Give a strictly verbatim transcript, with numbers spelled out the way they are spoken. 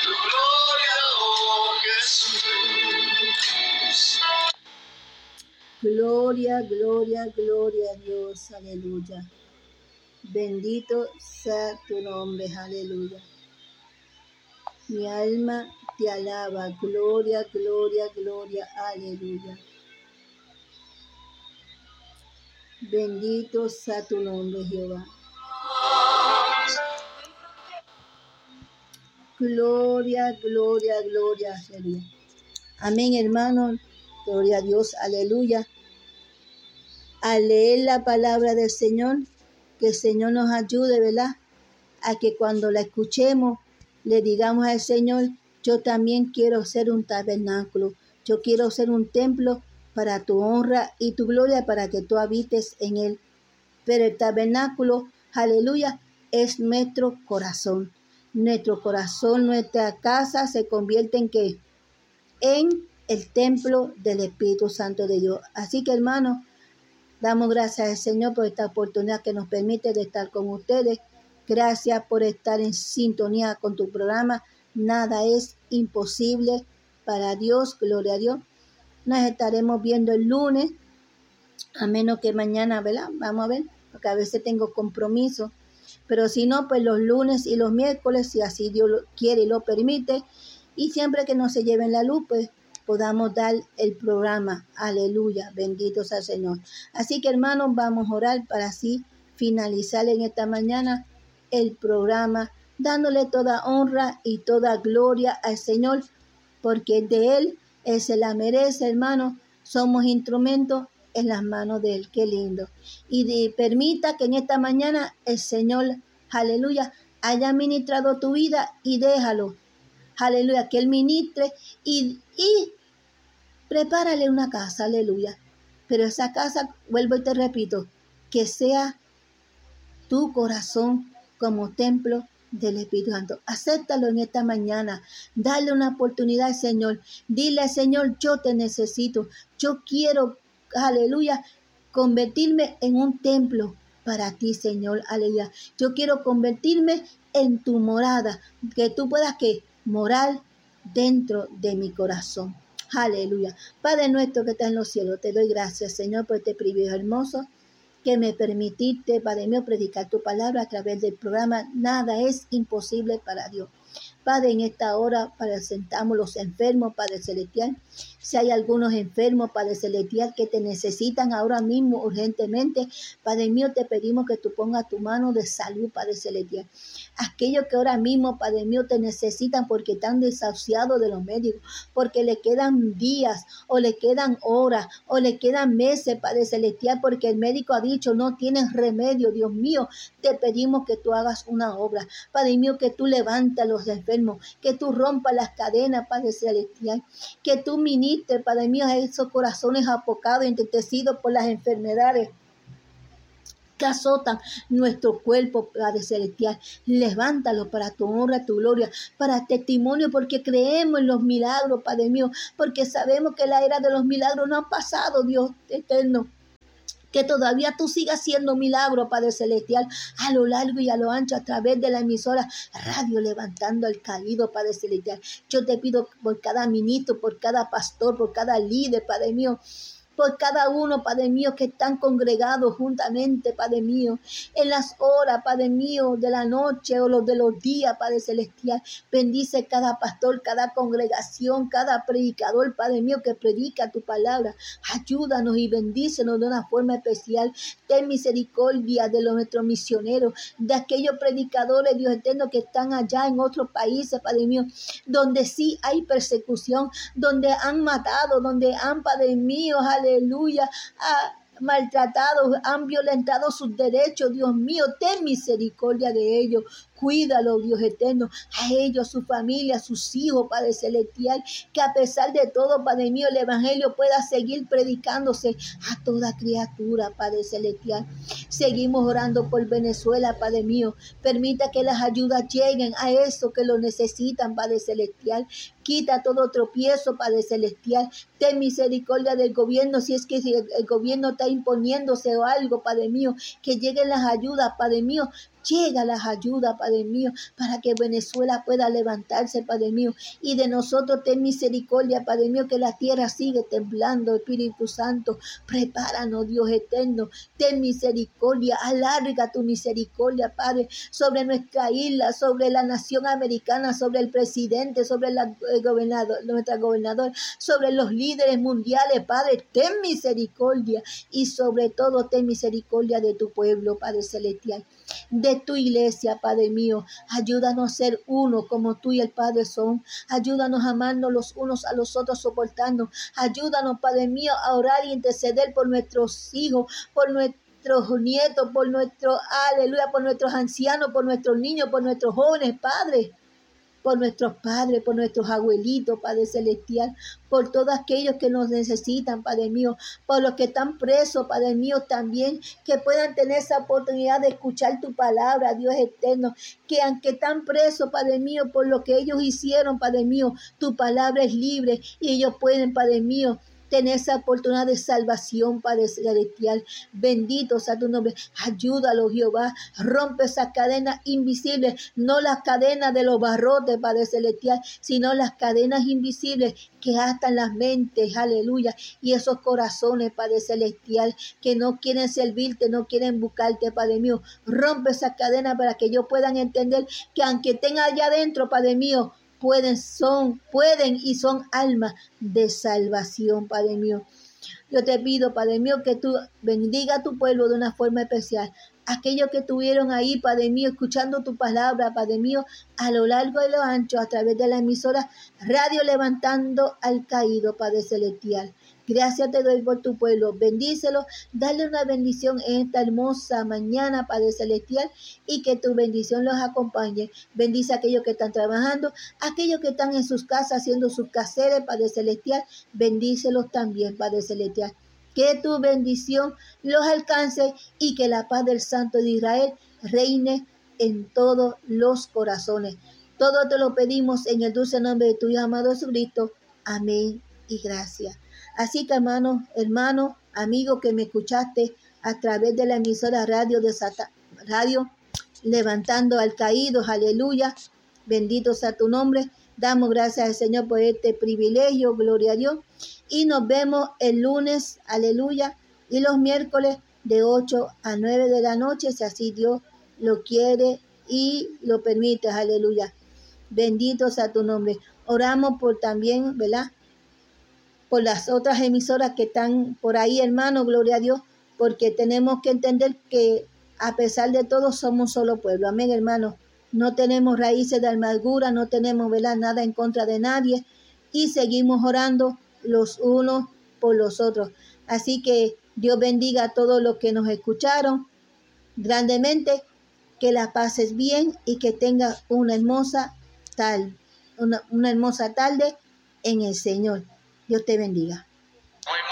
gloria, oh Jesús. Gloria, gloria, gloria a Dios, aleluya. Bendito sea tu nombre, aleluya. Mi alma te alaba, gloria, gloria, gloria, aleluya. Bendito sea tu nombre, Jehová. Gloria, gloria, gloria, aleluya. Amén, hermanos. Gloria a Dios, aleluya. Al leer la palabra del Señor, que el Señor nos ayude, ¿verdad? A que cuando la escuchemos, le digamos al Señor, yo también quiero ser un tabernáculo. Yo quiero ser un templo para tu honra y tu gloria, para que tú habites en él. Pero el tabernáculo, aleluya, es nuestro corazón. Nuestro corazón, nuestra casa se convierte en ¿qué? En el templo del Espíritu Santo de Dios. Así que, hermanos, damos gracias al Señor por esta oportunidad que nos permite de estar con ustedes. Gracias por estar en sintonía con tu programa. Nada es imposible para Dios. Gloria a Dios. Nos estaremos viendo el lunes, a menos que mañana, ¿verdad? Vamos a ver, porque a veces tengo compromiso. Pero si no, pues los lunes y los miércoles, si así Dios lo quiere y lo permite. Y siempre que no se lleven la luz, pues podamos dar el programa. Aleluya, bendito sea el Señor. Así que, hermanos, vamos a orar para así finalizar en esta mañana el programa, dándole toda honra y toda gloria al Señor, porque de Él, Él se la merece, hermanos. Somos instrumentos en las manos de Él. Qué lindo. Y de, permita que en esta mañana el Señor, aleluya, haya ministrado tu vida y déjalo, aleluya, que Él ministre y, y prepárale una casa, aleluya. Pero esa casa, vuelvo y te repito, que sea tu corazón como templo del Espíritu Santo. Acéptalo en esta mañana. Dale una oportunidad al Señor. Dile al Señor, yo te necesito. Yo quiero, aleluya, convertirme en un templo para ti, Señor. Aleluya. Yo quiero convertirme en tu morada. Que tú puedas que morar dentro de mi corazón. Aleluya. Padre nuestro que estás en los cielos, te doy gracias, Señor, por este privilegio hermoso que me permitiste, Padre mío, predicar tu palabra a través del programa. Nada es imposible para Dios. Padre, en esta hora presentamos los enfermos, Padre Celestial. Si hay algunos enfermos, Padre Celestial, que te necesitan ahora mismo urgentemente, Padre mío, te pedimos que tú pongas tu mano de salud, Padre Celestial. Aquellos que ahora mismo, Padre mío, te necesitan porque están desahuciados de los médicos, porque le quedan días, o le quedan horas, o le quedan meses, Padre Celestial, porque el médico ha dicho, no tienes remedio, Dios mío, te pedimos que tú hagas una obra. Padre mío, que tú levantas a los enfermos, que tú rompas las cadenas, Padre Celestial, que tú ministres, Padre mío, a esos corazones apocados y entristecidos por las enfermedades que azotan nuestro cuerpo, Padre Celestial. Levántalo para tu honra, tu gloria, para testimonio, porque creemos en los milagros, Padre mío, porque sabemos que la era de los milagros no ha pasado, Dios eterno. Que todavía tú sigas haciendo milagros, Padre Celestial, a lo largo y a lo ancho, a través de la emisora Radio Levantando al Caído, Padre Celestial. Yo te pido por cada ministro, por cada pastor, por cada líder, Padre mío, por cada uno, Padre mío, que están congregados juntamente, Padre mío, en las horas, Padre mío, de la noche o los de los días, Padre Celestial. Bendice cada pastor, cada congregación, cada predicador, Padre mío, que predica tu palabra. Ayúdanos y bendícenos de una forma especial. Ten misericordia de los nuestros misioneros, de aquellos predicadores, Dios eterno, que están allá en otros países, Padre mío, donde sí hay persecución, donde han matado, donde han, Padre mío, aleluya, Aleluya, ah, maltratados, han violentado sus derechos. Dios mío, ten misericordia de ellos. Cuídalo, Dios eterno, a ellos, a su familia, a sus hijos, Padre Celestial, que a pesar de todo, Padre mío, el Evangelio pueda seguir predicándose a toda criatura, Padre Celestial. Seguimos orando por Venezuela, Padre mío. Permita que las ayudas lleguen a esos que lo necesitan, Padre Celestial. Quita todo tropiezo, Padre Celestial. Ten misericordia del gobierno, si es que el gobierno está imponiéndose o algo, Padre mío, que lleguen las ayudas, Padre mío. Llega las ayudas, Padre mío, para que Venezuela pueda levantarse, Padre mío. Y de nosotros ten misericordia, Padre mío, que la tierra sigue temblando, Espíritu Santo. Prepáranos, Dios eterno. Ten misericordia, alarga tu misericordia, Padre, sobre nuestra isla, sobre la nación americana, sobre el presidente, sobre la, el gobernador, nuestra gobernadora, sobre los líderes mundiales, Padre. Ten misericordia y sobre todo ten misericordia de tu pueblo, Padre celestial, de tu iglesia, Padre mío. Ayúdanos a ser uno como tú y el Padre son. Ayúdanos a amarnos los unos a los otros, soportarnos. Ayúdanos, Padre mío, a orar y interceder por nuestros hijos, por nuestros nietos, por nuestros, aleluya, por nuestros ancianos, por nuestros niños, por nuestros jóvenes, Padre. Por nuestros padres, por nuestros abuelitos, Padre celestial, por todos aquellos que nos necesitan, Padre mío, por los que están presos, Padre mío, también, que puedan tener esa oportunidad de escuchar tu palabra, Dios eterno, que aunque están presos, Padre mío, por lo que ellos hicieron, Padre mío, tu palabra es libre y ellos pueden, Padre mío, tener esa oportunidad de salvación, Padre celestial. Bendito sea tu nombre. Ayúdalo, Jehová. Rompe esas cadenas invisibles, no las cadenas de los barrotes, Padre celestial, sino las cadenas invisibles que atan las mentes, aleluya, y esos corazones, Padre celestial, que no quieren servirte, no quieren buscarte, Padre mío. Rompe esas cadenas para que ellos puedan entender que aunque estén allá adentro, Padre mío, pueden, son, pueden y son almas de salvación, Padre mío. Yo te pido, Padre mío, que tú bendiga a tu pueblo de una forma especial. Aquellos que estuvieron ahí, Padre mío, escuchando tu palabra, Padre mío, a lo largo y lo ancho, a través de la emisora Radio Levantando al Caído, Padre celestial. Gracias te doy por tu pueblo. Bendícelo, dale una bendición en esta hermosa mañana, Padre celestial, y que tu bendición los acompañe. Bendice a aquellos que están trabajando, aquellos que están en sus casas haciendo sus quehaceres, Padre celestial. Bendícelos también, Padre celestial. Que tu bendición los alcance y que la paz del Santo de Israel reine en todos los corazones. Todo te lo pedimos en el dulce nombre de tu Hijo amado Jesucristo. Amén y gracias. Así que, hermano, hermano, amigo que me escuchaste a través de la emisora radio de Sata, radio Levantando al Caído, aleluya, bendito sea tu nombre. Damos gracias al Señor por este privilegio, gloria a Dios. Y nos vemos el lunes, aleluya, y los miércoles de ocho a nueve de la noche, si así Dios lo quiere y lo permite, aleluya. Bendito sea tu nombre. Oramos por también, ¿verdad?, por las otras emisoras que están por ahí, hermano, gloria a Dios, porque tenemos que entender que a pesar de todo somos solo pueblo. Amén, hermano. No tenemos raíces de amargura, no tenemos, ¿verdad?, nada en contra de nadie y seguimos orando los unos por los otros. Así que Dios bendiga a todos los que nos escucharon grandemente, que la pases bien y que tengas una hermosa tal, una, una hermosa tarde en el Señor. Dios te bendiga.